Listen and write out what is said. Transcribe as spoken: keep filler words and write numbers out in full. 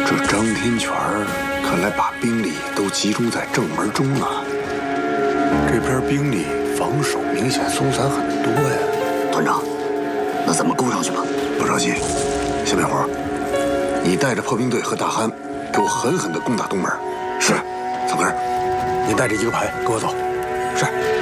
这张天全看来把兵力都集中在正门中了。这边兵力防守明显松散很多呀。 团长，那咱们攻上去吧。 不着急，小面活，你带着破兵队和大憨，给我狠狠地攻打东门。 是， 小根，你带着一个排跟我走。 是。